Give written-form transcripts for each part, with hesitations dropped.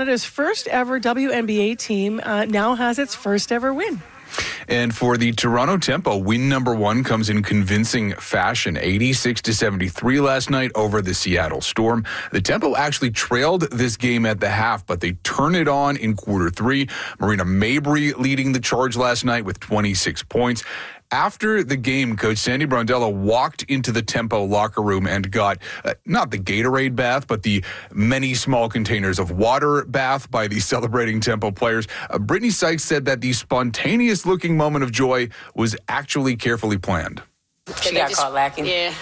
Canada's first ever WNBA team now has its first ever win. And for the Toronto Tempo, win number one comes in convincing fashion, 86-73 last night over the Seattle Storm. The Tempo actually trailed this game at the half, but they turn it on in quarter three. Marina Mabrey leading the charge last night with 26 points. After the game, Coach Sandy Brondello walked into the Tempo locker room and got not the Gatorade bath, but the many small containers of water bath by the celebrating Tempo players. Brittany Sykes said that the spontaneous-looking moment of joy was actually carefully planned. She got caught lacking. Yeah.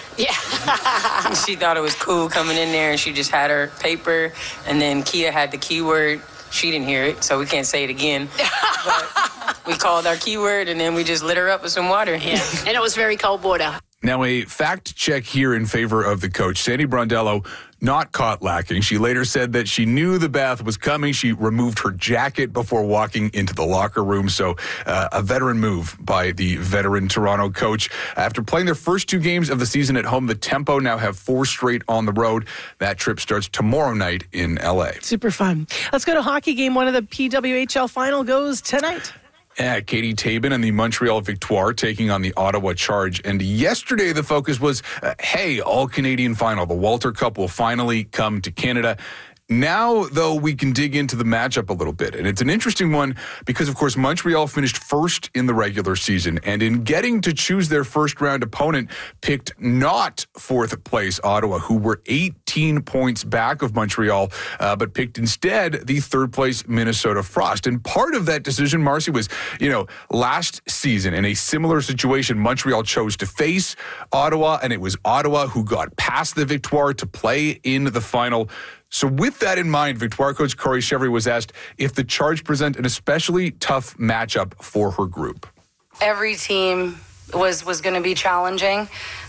She thought it was cool coming in there, and she just had her paper, and then Kia had the keyword. She didn't hear it, so we can't say it again. But we called our keyword, and then we just lit her up with some water. Yeah, and it was very cold water. Now, a fact check here in favor of the coach. Sandy Brondello not caught lacking. She later said that she knew the bath was coming. She removed her jacket before walking into the locker room. So a veteran move by the veteran Toronto coach. After playing their first two games of the season at home, the Tempo now have 4 straight on the road. That trip starts tomorrow night in LA. Super fun. Let's go to hockey game. One of the PWHL final goes tonight. Yeah, Katie Tabin and the Montreal Victoire taking on the Ottawa Charge. And yesterday the focus was, hey, all-Canadian final. The Walter Cup will finally come to Canada. Now, though, we can dig into the matchup a little bit. And it's an interesting one because, of course, Montreal finished first in the regular season. And in getting to choose their first-round opponent, picked not fourth place Ottawa, who were 18 points back of Montreal, but picked instead the third-place Minnesota Frost. And part of that decision, Marcy, was, last season in a similar situation, Montreal chose to face Ottawa, and it was Ottawa who got past the Victoire to play in the final. So with that in mind, Victoire coach Corey Chevry was asked if the Charge present an especially tough matchup for her group. Every team was going to be challenging.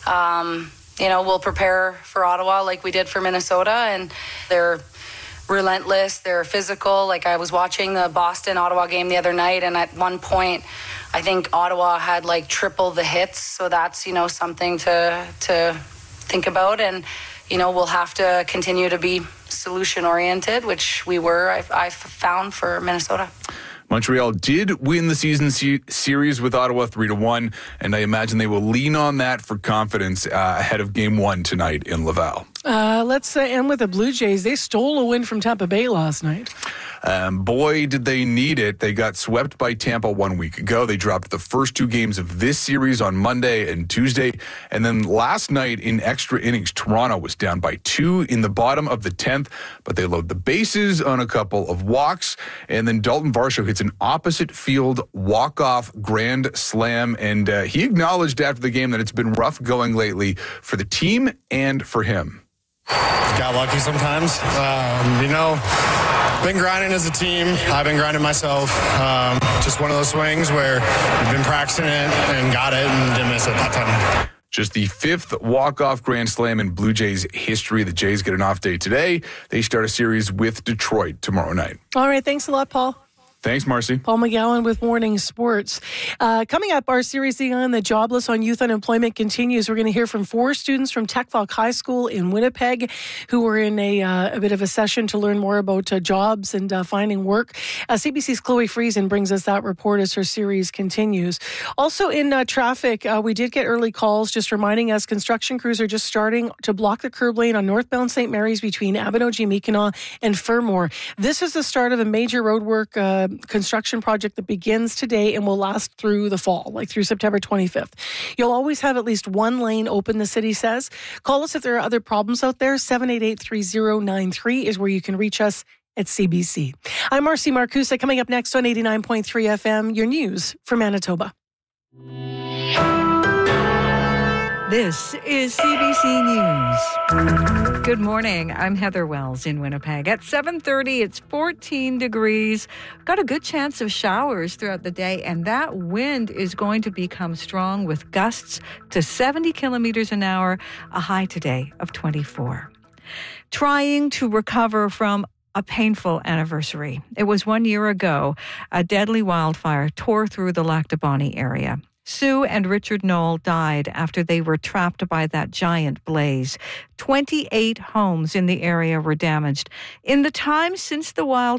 We'll prepare for Ottawa like we did for Minnesota, and they're relentless, they're physical. Like I was watching the Boston-Ottawa game the other night, and at one point, I think Ottawa had like triple the hits. So that's, something to think about. And, we'll have to continue to be solution-oriented, which we were, I've found, for Minnesota. Montreal did win the season series with Ottawa 3-1, and I imagine they will lean on that for confidence ahead of Game 1 tonight in Laval. Let's end with the Blue Jays. They stole a win from Tampa Bay last night. Boy, did they need it. They got swept by Tampa 1 week ago. They dropped the first 2 games of this series on Monday and Tuesday. And then last night in extra innings, Toronto was down by 2 in the bottom of the 10th, but they load the bases on a couple of walks. And then Dalton Varsho hits an opposite field walk-off grand slam. And he acknowledged after the game that it's been rough going lately for the team and for him. Got lucky sometimes. Been grinding as a team. I've been grinding myself. Just one of those swings where we've been practicing it and got it and didn't miss it that time. Just the 5th walk-off grand slam in Blue Jays history. The Jays get an off day today. They start a series with Detroit tomorrow night. All right. Thanks a lot, Paul. Thanks, Marcy. Paul McGowan with Morning Sports. Coming up, our series on the jobless on youth unemployment continues. We're going to hear from 4 students from Techvolk High School in Winnipeg who were in a bit of a session to learn more about jobs and finding work. CBC's Chloe Friesen brings us that report as her series continues. Also in traffic, we did get early calls just reminding us construction crews are just starting to block the curb lane on northbound St. Mary's between Abinogi-Mi'kmaq and Fermor. This is the start of a major roadwork construction project that begins today and will last through the fall, like through September 25th. You'll always have at least one lane open, the city says. Call us if there are other problems out there. 788-3093 is where you can reach us at CBC. I'm Marcy Marcusa. Coming up next on 89.3 FM, your news from Manitoba. This is CBC News. Good morning. I'm Heather Wells in Winnipeg. At 7:30, it's 14 degrees. Got a good chance of showers throughout the day, and that wind is going to become strong with gusts to 70 kilometers an hour, a high today of 24. Trying to recover from a painful anniversary. It was 1 year ago, a deadly wildfire tore through the Lac du Bonnet area. Sue and Richard Knoll died after they were trapped by that giant blaze. 28 homes in the area were damaged. In the time since the wildfire,